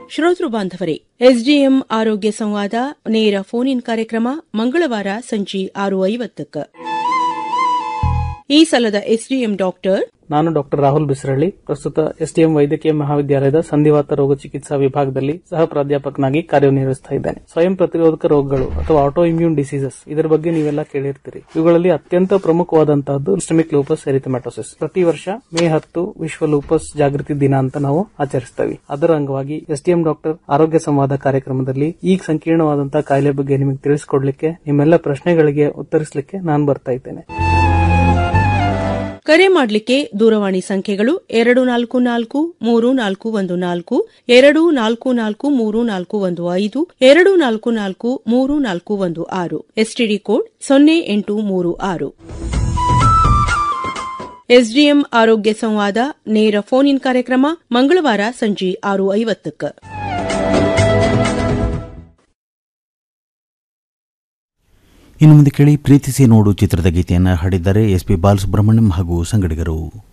ಶ್ರೋತೃ ಬಾಂಧವರೇ, ಎಸ್ಡಿಎಂ ಆರೋಗ್ಯ ಸಂವಾದ ನೇರ ಫೋನ್ ಇನ್ ಕಾರ್ಯಕ್ರಮ ಮಂಗಳವಾರ ಸಂಜೆ 6:50. ಈ ಸಲದ ಎಸ್ಡಿಎಂ ಡಾಕ್ಟರ್ ನಾನು ಡಾಕ್ಟರ್ ರಾಹುಲ್ ಬಿಸ್ರಳ್ಳಿ. ಪ್ರಸ್ತುತ ಎಸ್ಡಿಎಂ ವೈದ್ಯಕೀಯ ಮಹಾವಿದ್ಯಾಲಯದ ಸಂಧಿವಾತ ರೋಗ ಚಿಕಿತ್ಸಾ ವಿಭಾಗದಲ್ಲಿ ಸಹ ಪ್ರಾಧ್ಯಾಪಕನಾಗಿ ಕಾರ್ಯನಿರ್ವಹಿಸ್ತಾ ಇದ್ದೇನೆ. ಸ್ವಯಂ ಪ್ರತಿರೋಧಕ ರೋಗಗಳು ಅಥವಾ ಆಟೋ ಇಮ್ಯೂನ್ ಡಿಸೀಸಸ್, ಇದರ ಬಗ್ಗೆ ನೀವೆಲ್ಲ ಕೇಳಿರ್ತೀರಿ. ಇವುಗಳಲ್ಲಿ ಅತ್ಯಂತ ಪ್ರಮುಖವಾದಂತಹದ್ದು ಸಿಸ್ಟಮಿಕ್ ಲೂಪಸ್ ಎರಿಥೆಮ್ಯಾಟೋಸಿಸ್. ಪ್ರತಿ ವರ್ಷ ಮೇ 10 ವಿಶ್ವ ಲೂಪಸ್ ಜಾಗೃತಿ ದಿನ ಅಂತ ನಾವು ಆಚರಿಸ್ತೇವೆ. ಅದರ ಅಂಗವಾಗಿ ಎಸ್ಡಿಎಂ ಡಾಕ್ಟರ್ ಆರೋಗ್ಯ ಸಂವಾದ ಕಾರ್ಯಕ್ರಮದಲ್ಲಿ ಈ ಸಂಕೀರ್ಣವಾದಂತಹ ಕಾಯಿಲೆ ಬಗ್ಗೆ ನಿಮಗೆ ತಿಳಿಸಿಕೊಡ್ಲಿಕ್ಕೆ, ನಿಮ್ಮೆಲ್ಲ ಪ್ರಶ್ನೆಗಳಿಗೆ ಉತ್ತರಿಸಲಿಕ್ಕೆ ನಾನು ಬರ್ತಾ ಇದ್ದೇನೆ. ಕರೆ ಮಾಡಲಿಕ್ಕೆ ದೂರವಾಣಿ ಸಂಖ್ಯೆಗಳು 244-3414, 244-3415, 244-3416, ಎಸ್ಟಿಡಿ ಕೋಡ್ 0836. ಎಸ್ಡಿಎಂ ಆರೋಗ್ಯ ಸಂವಾದ ನೇರ ಫೋನ್ ಇನ್ ಕಾರ್ಯಕ್ರಮ ಮಂಗಳವಾರ ಸಂಜೆ 6:50. ಇನ್ನು ಮುಂದೆ ಕೇಳಿ ಪ್ರೀತಿಸಿ ನೋಡು ಚಿತ್ರದ ಗೀತೆಯನ್ನು ಹಾಡಿದ್ದಾರೆ ಎಸ್ಪಿ ಬಾಲಸುಬ್ರಹ್ಮಣ್ಯಂ ಹಾಗೂ ಸಂಗಡಿಗರು.